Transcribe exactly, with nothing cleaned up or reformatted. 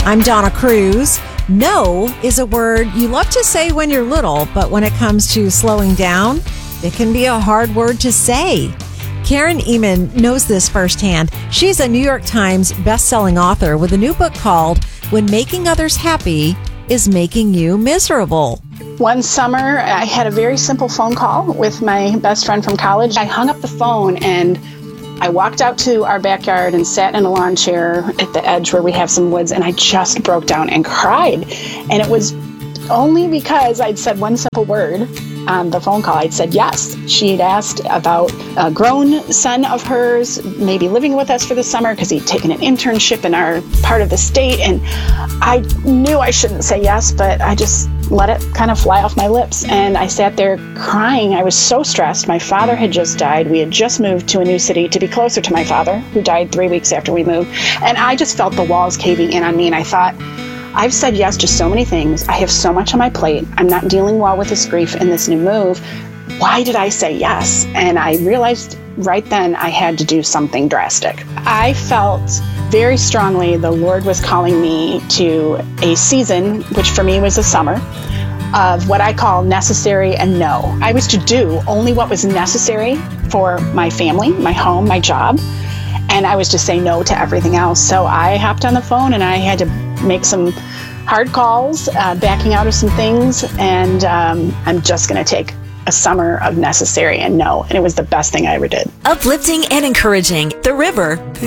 I'm Donna Cruz. No is a word you love to say when you're little, but when it comes to slowing down, it can be a hard word to say. Karen Ehman knows this firsthand. She's a New York Times best-selling author with a new book called When Making Others Happy is Making You Miserable. One summer, I had a very simple phone call with my best friend from college. I hung up the phone and I walked out to our backyard and sat in a lawn chair at the edge where we have some woods, and I just broke down and cried. And it was only because I'd said one simple word on the phone call. I'd said yes. She had asked about a grown son of hers, maybe living with us for the summer because he'd taken an internship in our part of the state. And I knew I shouldn't say yes, but I just let it kind of fly off my lips. And I sat there crying. I was so stressed. My father had just died. We had just moved to a new city to be closer to my father, who died three weeks after we moved. And I just felt the walls caving in on me. And I thought, I've said yes to so many things. I have so much on my plate. I'm not dealing well with this grief and this new move. Why did I say yes? And I realized right then I had to do something drastic. I felt very strongly the Lord was calling me to a season, which for me was the summer, of what I call necessary and no. I was to do only what was necessary for my family, my home, my job. And I was to say no to everything else. So I hopped on the phone and I had to make some hard calls, uh, backing out of some things. And um, I'm just going to take a summer of necessary and no. And it was the best thing I ever did. Uplifting and encouraging. The River.